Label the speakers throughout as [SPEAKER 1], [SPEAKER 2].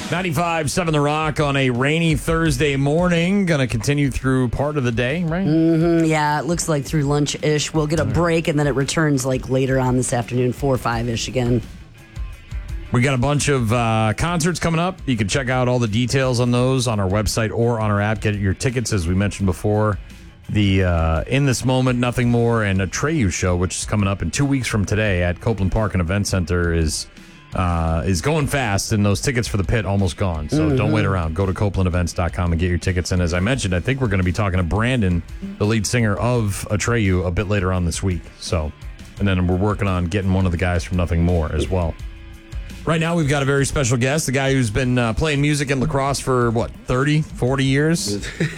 [SPEAKER 1] 95.7 The Rock on a rainy Thursday morning. Going to continue through part of the day, right?
[SPEAKER 2] Yeah, it looks like through lunch-ish. We'll get a break, and then it returns like later on this afternoon, 4 or 5-ish again.
[SPEAKER 1] We got a bunch of concerts coming up. You can check out all the details on those on our website or on our app. Get your tickets, as we mentioned before. The In This Moment, Nothing More, and Atreyu show, which is coming up in 2 weeks from today at Copeland Park and Event Center, is going fast, and those tickets for the pit almost gone. So don't wait around. Go to CopelandEvents.com and get your tickets. And as I mentioned, I think we're going to be talking to Brandon, the lead singer of Atreyu, a bit later on this week. So, and then we're working on getting one of the guys from Nothing More as well. Right now, we've got a very special guest, the guy who's been playing music and lacrosse for, 30, 40 years?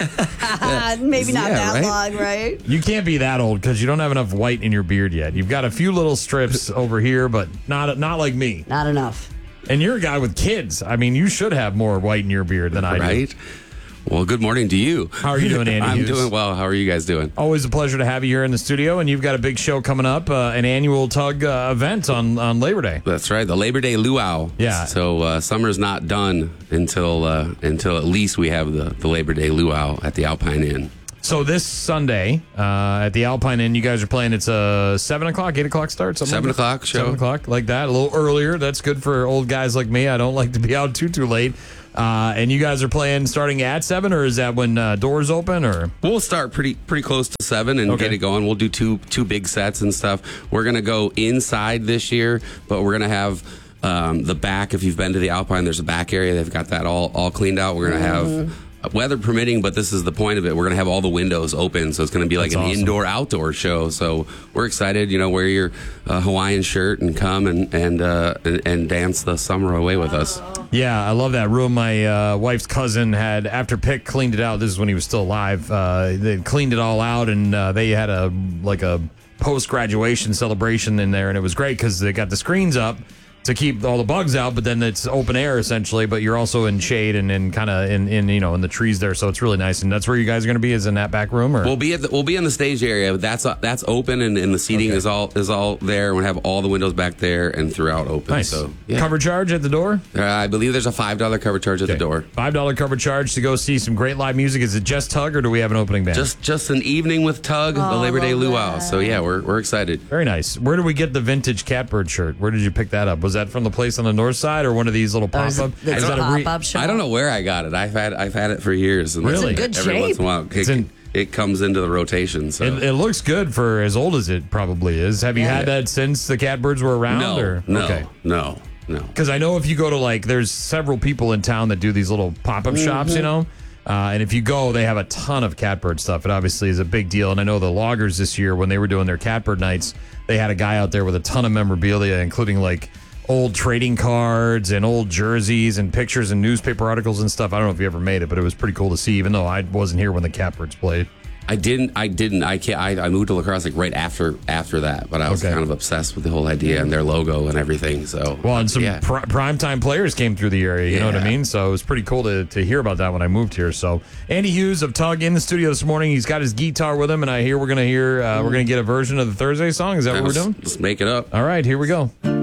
[SPEAKER 2] Maybe not that long, right?
[SPEAKER 1] You can't be that old because you don't have enough white in your beard yet. You've got a few little strips over here, but not like me.
[SPEAKER 2] Not enough.
[SPEAKER 1] And you're a guy with kids. I mean, you should have more white in your beard than I do.
[SPEAKER 3] Right? Well, good morning to you.
[SPEAKER 1] How are you doing, Andy
[SPEAKER 3] I'm
[SPEAKER 1] Hughes?
[SPEAKER 3] doing well. How are you guys doing?
[SPEAKER 1] Always a pleasure to have you here in the studio, and you've got a big show coming up, an annual Tug event on Labor Day.
[SPEAKER 3] That's right, the Labor Day Luau.
[SPEAKER 1] Yeah.
[SPEAKER 3] So summer's not done until at least we have the Labor Day Luau at the Alpine Inn.
[SPEAKER 1] So this Sunday at the Alpine Inn, you guys are playing. It's a 7 o'clock, 8 o'clock start?
[SPEAKER 3] 7 o'clock show.
[SPEAKER 1] 7 o'clock, like that, a little earlier. That's good for old guys like me. I don't like to be out too late. And you guys are playing starting at 7, or is that when doors open? Or
[SPEAKER 3] we'll start pretty close to 7 and get it going. We'll do two big sets and stuff. We're gonna go inside this year, but we're gonna have the back. If you've been to the Alpine, there's a back area. They've got that all cleaned out. We're gonna have. Weather permitting, but this is the point of it. We're going to have all the windows open, so it's going to be like an indoor-outdoor show. So we're excited. Wear your Hawaiian shirt and come and dance the summer away with us.
[SPEAKER 1] Yeah, I love that room. My wife's cousin had, after Pick cleaned it out, this is when he was still alive, they cleaned it all out, and they had a post-graduation celebration in there, and it was great because they got the screens up to keep all the bugs out, but then it's open air essentially, but you're also in shade and kind of in the trees there, so it's really nice. And that's where you guys are going to be, is in that back room, or
[SPEAKER 3] we'll be in the stage area. That's open, and the seating is all there. We'll have all the windows back there and throughout open.
[SPEAKER 1] Nice.
[SPEAKER 3] So
[SPEAKER 1] Cover charge at the door?
[SPEAKER 3] I believe there's a $5 cover charge at the door.
[SPEAKER 1] $5 cover charge to go see some great live music. Is it just Tug, or do we have an opening band?
[SPEAKER 3] Just an evening with Tug, the Labor Day Luau. So yeah, we're excited.
[SPEAKER 1] Very nice. Where did we get the vintage Catbird shirt? Where did you pick that up? Was that from the place on the north side, or one of these little pop-up?
[SPEAKER 2] There's a pop-up shop.
[SPEAKER 3] I don't know where I got it. I've had it for years. And
[SPEAKER 1] really?
[SPEAKER 2] It's in good
[SPEAKER 3] every
[SPEAKER 2] shape.
[SPEAKER 3] once in a while, it comes into the rotation. So
[SPEAKER 1] it looks good for as old as it probably is. Have you had that since the Catbirds were around?
[SPEAKER 3] No.
[SPEAKER 1] Because I know if you go to there's several people in town that do these little pop-up shops, and if you go, they have a ton of Catbird stuff. It obviously is a big deal. And I know the Loggers this year, when they were doing their Catbird nights, they had a guy out there with a ton of memorabilia, including old trading cards and old jerseys and pictures and newspaper articles and stuff. I don't know if you ever made it, but it was pretty cool to see, even though I wasn't here when the Catbirds played.
[SPEAKER 3] I didn't. I moved to lacrosse right after that, but I was kind of obsessed with the whole idea and their logo and everything. So
[SPEAKER 1] and some primetime players came through the area. You know what I mean? So it was pretty cool to hear about that when I moved here. So Andy Hughes of Tug in the studio this morning. He's got his guitar with him, and I hear we're gonna get a version of the Thursday song. Is that what we're doing?
[SPEAKER 3] Let's make it up.
[SPEAKER 1] All right, here we go.